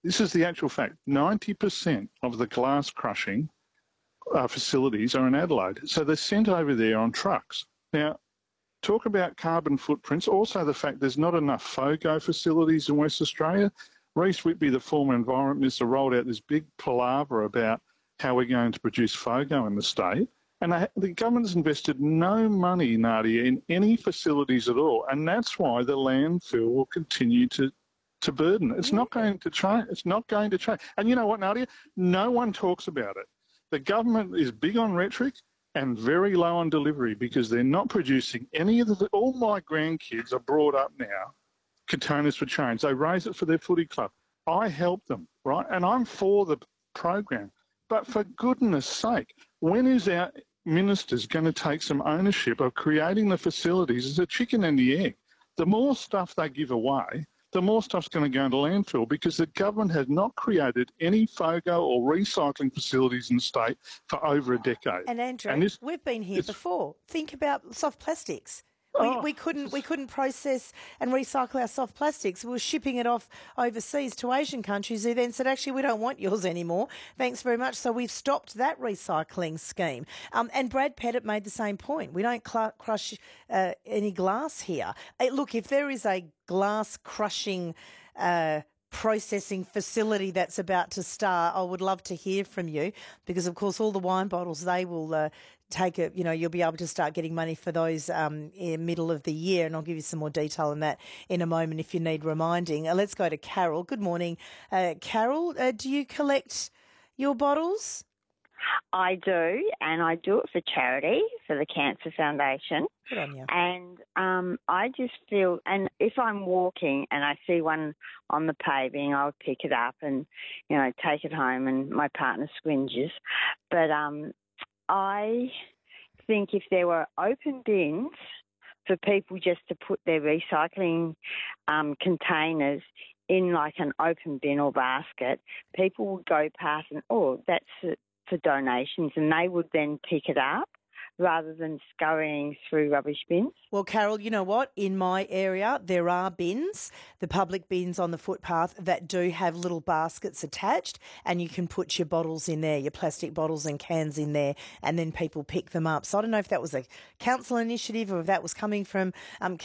this is the actual fact, 90% of the glass crushing facilities are in Adelaide. So they're sent over there on trucks. Now, talk about carbon footprints. Also the fact there's not enough FOGO facilities in West Australia. Reece Whitby, the former Environment Minister, rolled out this big palaver about how we're going to produce FOGO in the state. And the government's invested no money, Nadia, in any facilities at all. And that's why the landfill will continue to burden. It's not going to change. It's not going to change. And you know what, Nadia? No one talks about it. The government is big on rhetoric and very low on delivery because they're not producing any of the... All my grandkids are brought up now, Containers for Change. They raise it for their footy club. I help them, right? And I'm for the program. But for goodness sake, when is our ministers going to take some ownership of creating the facilities? It's a chicken and the egg. The more stuff they give away, the more stuff's going to go into landfill because the government has not created any FOGO or recycling facilities in the state for over a decade. And Andrew, we've been here before. Think about soft plastics. We couldn't process and recycle our soft plastics. We were shipping it off overseas to Asian countries who then said, actually, we don't want yours anymore. Thanks very much. So we've stopped that recycling scheme. And Brad Pettit made the same point. We don't crush any glass here. Look, if there is a glass crushing processing facility that's about to start, I would love to hear from you because, of course, all the wine bottles, they will take it, you'll be able to start getting money for those in middle of the year, and I'll give you some more detail on that in a moment if you need reminding. Let's go to Carol. Good morning. Carol, do you collect your bottles? I do, and I do it for charity, for the Cancer Foundation. Good on you. And I just feel, and if I'm walking and I see one on the paving, I'll pick it up and, take it home, and my partner squinges. But I think if there were open bins for people just to put their recycling containers in like an open bin or basket, people would go past and, that's for donations, and they would then pick it up rather than scurrying through rubbish bins. Well, Carol, you know what? In my area, there are bins, the public bins on the footpath that do have little baskets attached, and you can put your bottles in there, your plastic bottles and cans in there, and then people pick them up. So I don't know if that was a council initiative or if that was coming from